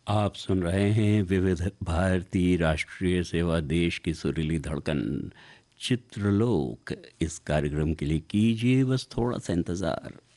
आप सुन रहे हैं विविध भारती राष्ट्रीय सेवा देश की सुरीली धड़कन चित्रलोक। इस कार्यक्रम के लिए कीजिए बस थोड़ा सा इंतज़ार।